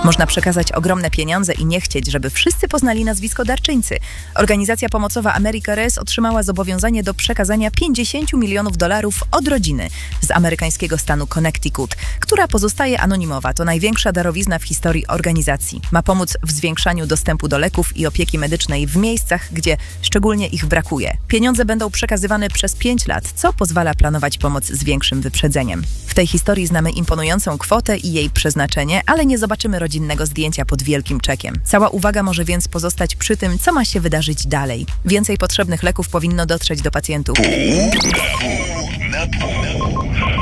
Można przekazać ogromne pieniądze i nie chcieć, żeby wszyscy poznali nazwisko darczyńcy. Organizacja pomocowa America Res otrzymała zobowiązanie do przekazania $50 milionów od rodziny z amerykańskiego stanu Connecticut, która pozostaje anonimowa. To największa darowizna w historii organizacji. Ma pomóc w zwiększaniu dostępu do leków i opieki medycznej w miejscach, gdzie szczególnie ich brakuje. Pieniądze będą przekazywane przez 5 lat, co pozwala planować pomoc z większym wyprzedzeniem. W tej historii znamy imponującą kwotę i jej przeznaczenie, ale nie zobaczymy rodzinnego zdjęcia pod wielkim czekiem. Cała uwaga może więc pozostać przy tym, co ma się wydarzyć dalej. Więcej potrzebnych leków powinno dotrzeć do pacjentów. Pół na pół.